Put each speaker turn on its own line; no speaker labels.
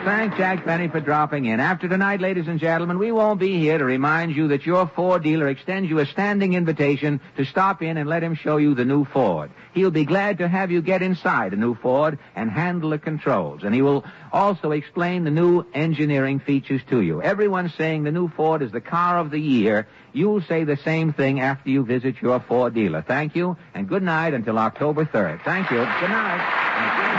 thank Jack Benny for dropping in. After tonight, ladies and gentlemen, we won't be here to remind you that your Ford dealer extends you a standing invitation to stop in and let him show you the new Ford. He'll be glad to have you get inside a new Ford and handle the controls. And he will also explain the new engineering features to you. Everyone's saying the new Ford is the car of the year. You'll say the same thing after you visit your Ford dealer. Thank you, and good night until October 3rd. Thank you. Good night. Thank you.